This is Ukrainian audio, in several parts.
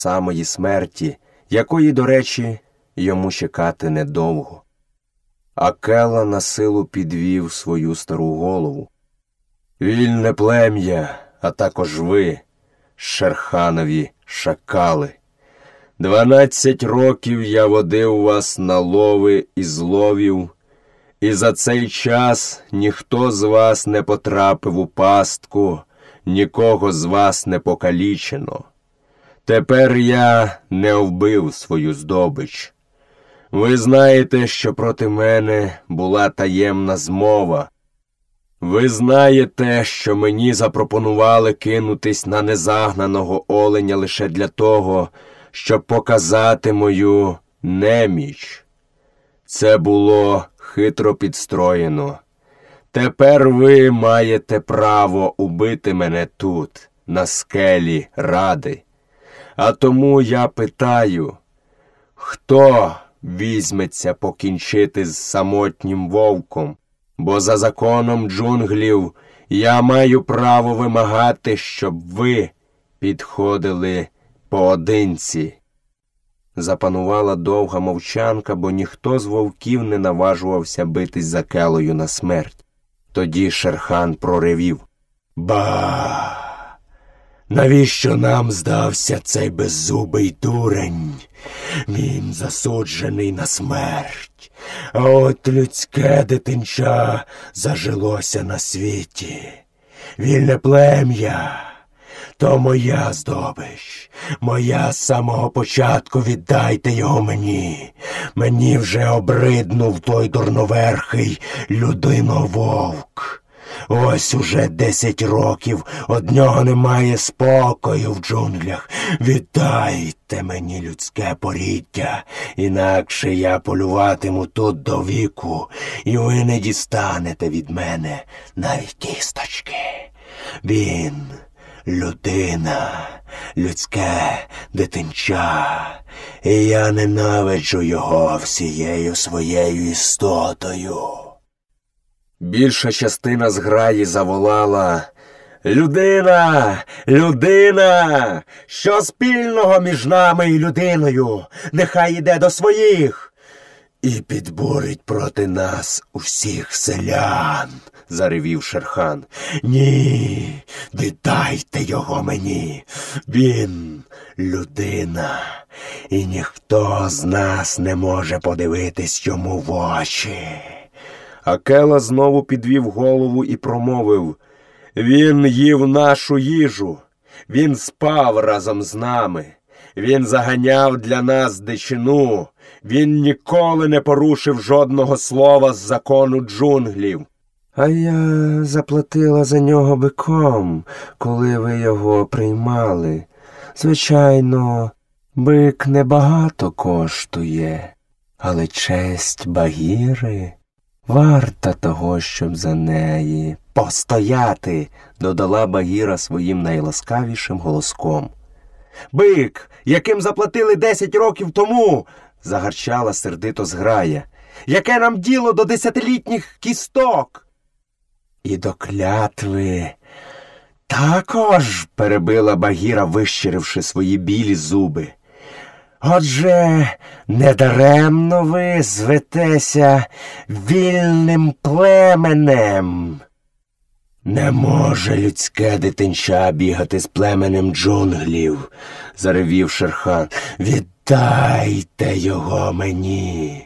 самої смерті, якої, до речі, йому чекати недовго. Акела на силу підвів свою стару голову. «Вільне плем'я, а також ви, Шерханові шакали. 12 років я водив вас на лови і зловів, і за цей час ніхто з вас не потрапив у пастку, нікого з вас не покалічено. Тепер я не вбив свою здобич. Ви знаєте, що проти мене була таємна змова. Ви знаєте, що мені запропонували кинутись на незагнаного оленя лише для того, щоб показати мою неміч. Це було хитро підстроєно. Тепер ви маєте право убити мене тут, на скелі Ради. А тому я питаю, хто візьметься покінчити з самотнім вовком? Бо за законом джунглів я маю право вимагати, щоб ви підходили поодинці». Запанувала довга мовчанка, бо ніхто з вовків не наважувався битись за Акелою на смерть. Тоді Шерхан проривів: «Ба! Навіщо нам здався цей беззубий дурень? Він засуджений на смерть, а от людське дитинча зажилося на світі. Вільне плем'я – то моя здобич, моя з самого початку, віддайте його мені. Мені вже обриднув той дурноверхий людинововк. Ось уже 10 років од нього немає спокою в джунглях. Віддайте мені людське поріддя, інакше я полюватиму тут до віку, і ви не дістанете від мене навіть кісточки. Він – людина, людське дитинча, і я ненавиджу його всією своєю істотою». Більша частина зграї заволала: «Людина! Людина! Що спільного між нами і людиною? Нехай іде до своїх!» «І підбурить проти нас усіх селян», – заревів Шерхан. «Ні, віддайте його мені. Він – людина, і ніхто з нас не може подивитись йому в очі». Акела знову підвів голову і промовив: «Він їв нашу їжу, він спав разом з нами, він заганяв для нас дичину, він ніколи не порушив жодного слова з закону джунглів». «А я заплатила за нього биком, коли ви його приймали. Звичайно, бик небагато коштує, але честь Багіри варта того, щоб за неї постояти», – додала Багіра своїм найласкавішим голоском. «Бик, яким заплатили 10 років тому!» – загарчала сердито зграя. «Яке нам діло до 10-літніх кісток?» «І до клятви також», – перебила Багіра, вищиривши свої білі зуби. «Отже, недаремно ви зветеся вільним племенем». «Не може людське дитинча бігати з племенем джунглів», – заревів Шерхан. «Віддайте його мені».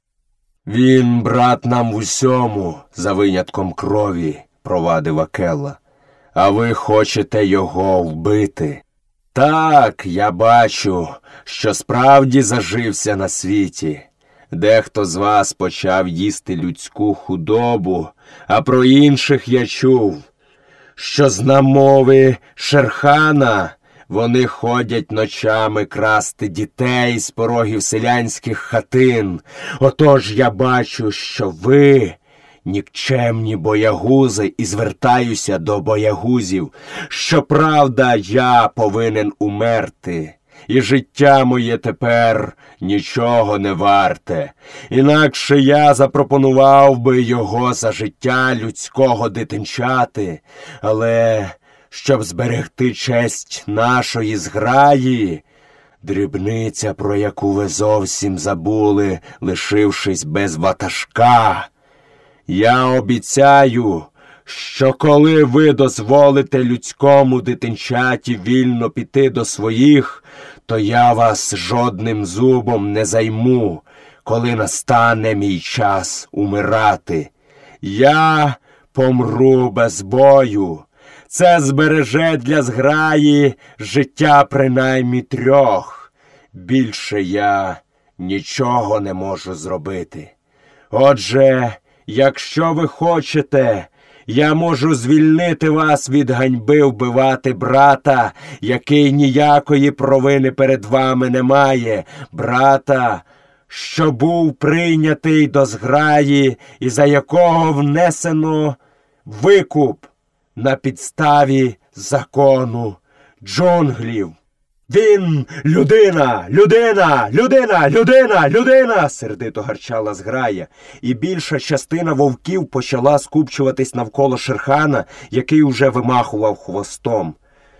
«Він брат нам в усьому, за винятком крові», – провадив Акела. «А ви хочете його вбити». «Так, я бачу, що справді зажився на світі. Дехто з вас почав їсти людську худобу, а про інших я чув, що з намови Шерхана вони ходять ночами красти дітей з порогів селянських хатин. Отож я бачу, що ви нікчемні боягузи, і звертаюся до боягузів. Щоправда, я повинен умерти, і життя моє тепер нічого не варте. Інакше я запропонував би його за життя людського дитинчати, але щоб зберегти честь нашої зграї, Дрібниця, про яку ви зовсім забули, лишившись без ватажка. Я обіцяю, що коли ви дозволите людському дитинчаті вільно піти до своїх, то я вас жодним зубом не займу, коли настане мій час умирати. Я помру без бою. Це збереже для зграї життя принаймні 3. Більше я нічого не можу зробити. Отже, якщо ви хочете, я можу звільнити вас від ганьби вбивати брата, який ніякої провини перед вами не має, брата, що був прийнятий до зграї і за якого внесено викуп на підставі закону джунглів. Він людина, людина, людина, людина, людина, сердито гарчала зграя, і більша частина вовків почала скупчуватись навколо Шерхана, який уже вимахував хвостом.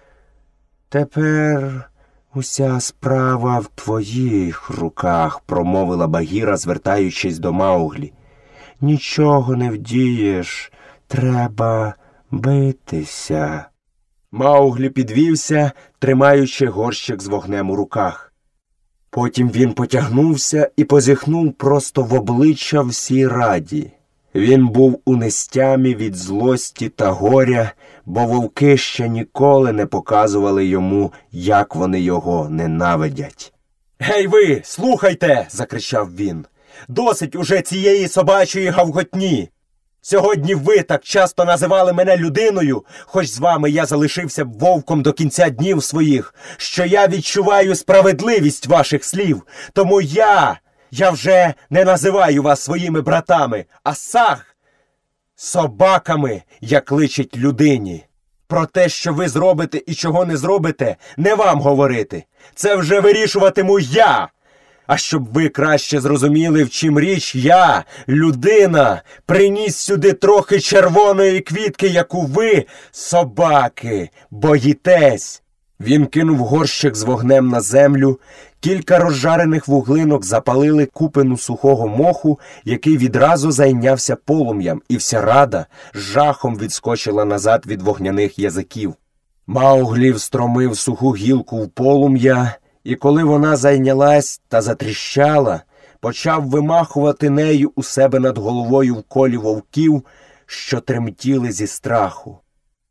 Тепер уся справа в твоїх руках, промовила Багіра, звертаючись до Мауглі. Нічого не вдієш, треба битися. Мауглі підвівся, тримаючи горщик з вогнем у руках. Потім він потягнувся і позіхнув просто в обличчя всій раді. Він був у нестямі від злості та горя, бо вовки ще ніколи не показували йому, як вони його ненавидять. «Гей ви, слухайте!» – закричав він. «Досить уже цієї собачої гавготні! Сьогодні ви так часто називали мене людиною, хоч з вами я залишився б вовком до кінця днів своїх, що я відчуваю справедливість ваших слів. Тому я вже не називаю вас своїми братами, а саг собаками, як личить людині. Про те, що ви зробите і чого не зробите, не вам говорити. Це вже вирішуватиму я. А щоб ви краще зрозуміли, в чим річ, я, людина, приніс сюди трохи червоної квітки, яку ви, собаки, боїтесь». Він кинув горщик з вогнем на землю, кілька розжарених вуглинок запалили купину сухого моху, який відразу зайнявся полум'ям, і вся рада з жахом відскочила назад від вогняних язиків. Мауглі встромив суху гілку в полум'я, і коли вона зайнялась та затріщала, почав вимахувати нею у себе над головою в колі вовків, що тремтіли зі страху.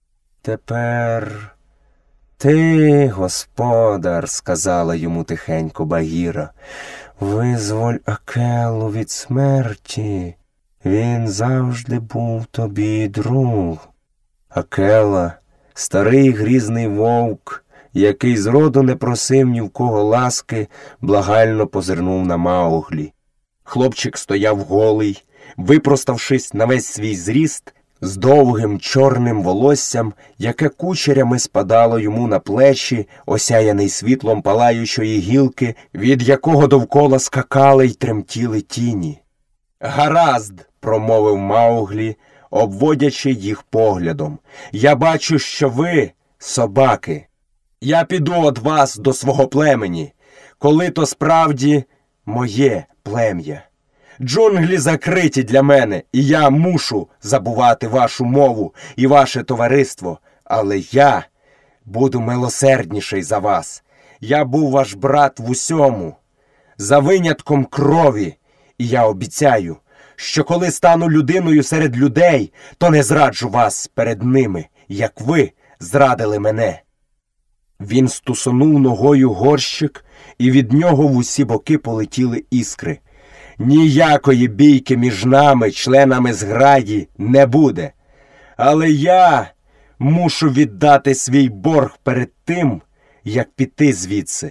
«Тепер ти, господар, – сказала йому тихенько Багіра, – визволь Акелу від смерті. Він завжди був тобі друг». Акела, старий грізний вовк, який зроду не просив ні в кого ласки, благально позирнув на Мауглі. Хлопчик стояв голий, випроставшись на весь свій зріст, з довгим чорним волоссям, яке кучерями спадало йому на плечі, осяяний світлом палаючої гілки, від якого довкола скакали й тремтіли тіні. «Гаразд!» – промовив Мауглі, обводячи їх поглядом. «Я бачу, що ви – собаки. Я піду од вас до свого племені, коли то справді моє плем'я. Джунглі закриті для мене, і я мушу забувати вашу мову і ваше товариство, але я буду милосердніший за вас. Я був ваш брат в усьому, за винятком крові, і я обіцяю, що коли стану людиною серед людей, то не зраджу вас перед ними, як ви зрадили мене». Він стусонув ногою горщик, і від нього в усі боки полетіли іскри. «Ніякої бійки між нами, членами зграї, не буде. Але я мушу віддати свій борг перед тим, як піти звідси».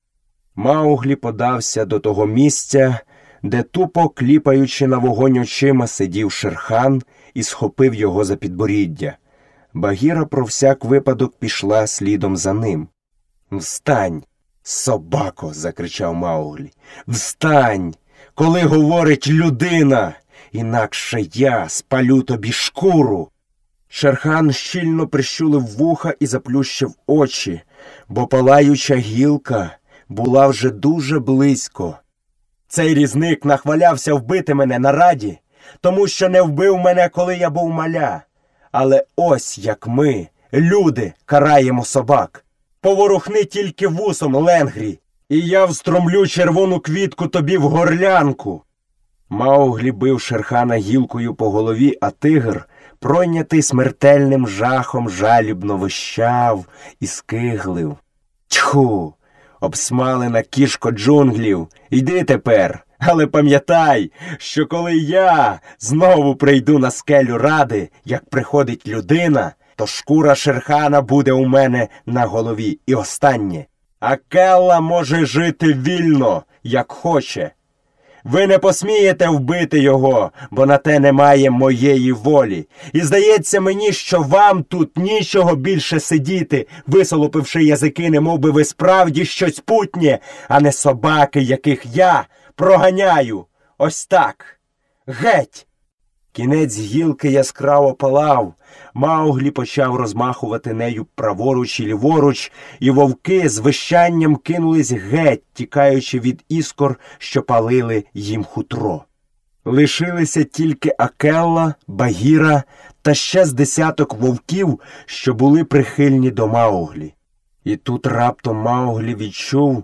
Мауглі подався до того місця, де, тупо кліпаючи на вогонь очима, сидів Шерхан і схопив його за підборіддя. Багіра про всяк випадок пішла слідом за ним. «Встань, собако!» – закричав Мауглі. «Встань, коли говорить людина, інакше я спалю тобі шкуру!» Шерхан щільно прищулив вуха і заплющив очі, бо палаюча гілка була вже дуже близько. Цей різник нахвалявся вбити мене на раді, тому що не вбив мене, коли я був маля. Але ось як ми, люди, караємо собак. Поворухни тільки вусом, Ленгрі, і я встромлю червону квітку тобі в горлянку. Мауглі бив Шерхана гілкою по голові, а тигр, пройнятий смертельним жахом, жалібно вищав і скиглив. Тьху! Обсмалена кішко джунглів, йди тепер, але пам'ятай, що коли я знову прийду на скелю ради, як приходить людина, то шкура Шерхана буде у мене на голові. І останнє. Акелла може жити вільно, як хоче. Ви не посмієте вбити його, бо на те немає моєї волі. І здається мені, що вам тут нічого більше сидіти, висолопивши язики, немов би ви справді щось путнє, а не собаки, яких я проганяю. Ось так. Геть! Кінець гілки яскраво палав. Мауглі почав розмахувати нею праворуч і ліворуч, і вовки з вищанням кинулись геть, тікаючи від іскор, що палили їм хутро. Лишилися тільки Акелла, Багіра та ще з десяток вовків, що були прихильні до Мауглі. І тут раптом Мауглі відчув,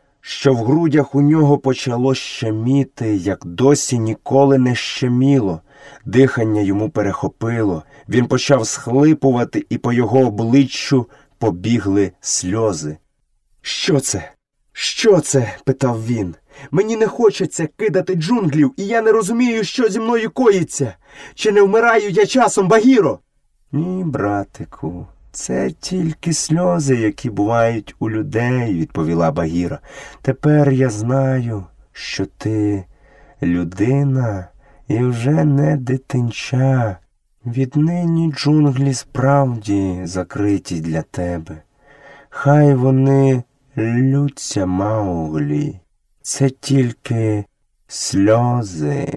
що в грудях у нього почало щеміти, як досі ніколи не щеміло. Дихання йому перехопило, він почав схлипувати, і по його обличчю побігли сльози. «Що це? Що це?» – питав він. «Мені не хочеться кидати джунглів, і я не розумію, що зі мною коїться. Чи не вмираю я часом, Багіро?» «Ні, братику, це тільки сльози, які бувають у людей», – відповіла Багіра. «Тепер я знаю, що ти людина і вже не дитинча. Віднині джунглі справді закриті для тебе. Хай вони лються, Мауглі. Це тільки сльози».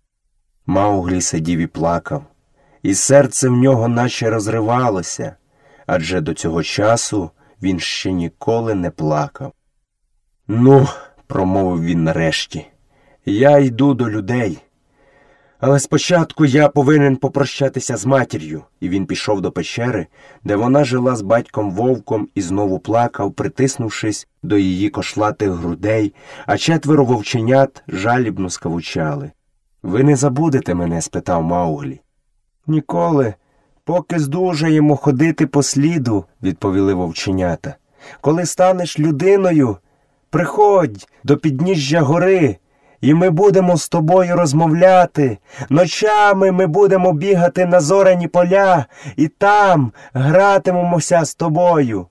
Мауглі сидів і плакав, і серце в нього наче розривалося, адже до цього часу він ще ніколи не плакав. «Ну», – промовив він нарешті, – «я йду до людей. Але спочатку я повинен попрощатися з матір'ю». І він пішов до печери, де вона жила з батьком Вовком, і знову плакав, притиснувшись до її кошлатих грудей, а 4 вовченят жалібно скавучали. «Ви не забудете мене?» – спитав Мауглі. «Ніколи, поки здужаємо ходити по сліду», – відповіли вовченята. «Коли станеш людиною, приходь до підніжжя гори, і ми будемо з тобою розмовляти. Ночами ми будемо бігати на зоряні поля, і там гратимемося з тобою».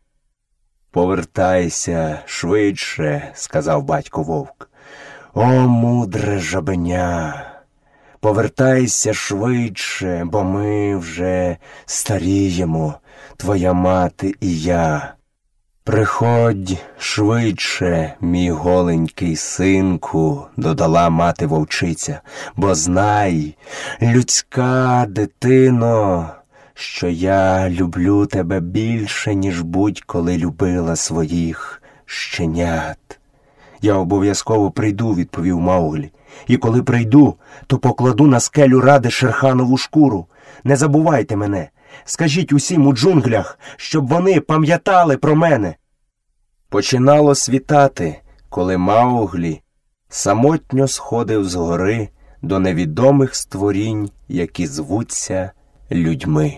«Повертайся швидше», – сказав батько Вовк. «О, мудре жабеня, повертайся швидше, бо ми вже старіємо, твоя мати і я. Приходь швидше, мій голенький синку», – додала мати вовчиця, «бо знай, людська дитино, що я люблю тебе більше, ніж будь-коли любила своїх щенят». «Я обов'язково прийду», – відповів Мауглі. «І коли прийду, то покладу на скелю ради Шерханову шкуру. Не забувайте мене. Скажіть усім у джунглях, щоб вони пам'ятали про мене». Починало світати, коли Мауглі самотньо сходив з гори до невідомих створінь, які звуться людьми.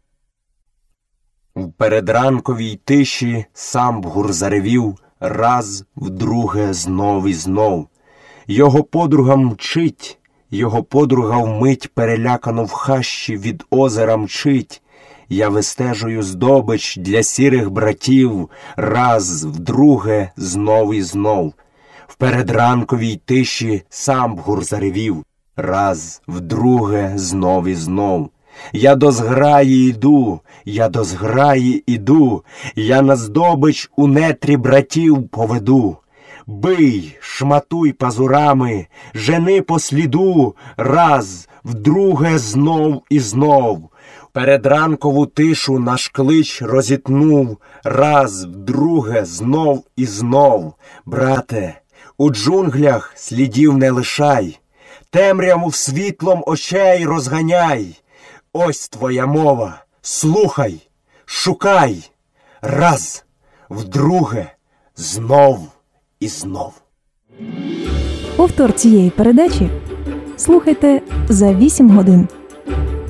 В передранковій тиші Самбгур заревів раз, вдруге, знов і знов. Його подруга мчить, його подруга вмить перелякано в хащі від озера мчить. Я вистежую здобич для сірих братів, раз, вдруге, знов і знов. В передранковій тиші Самбгур заревів, раз, вдруге, знов і знов. Я до зграї йду, я до зграї іду, я на здобич у нетрі братів поведу. Бий, шматуй пазурами, жени по сліду, раз, вдруге, знов і знов. Передранкову тишу наш клич розітнув раз, вдруге, знов і знов. Брате, у джунглях слідів не лишай, темряву світлом очей розганяй. Ось твоя мова, слухай, шукай. Раз, вдруге, знов і знов. Повтор цієї передачі слухайте за 8 годин.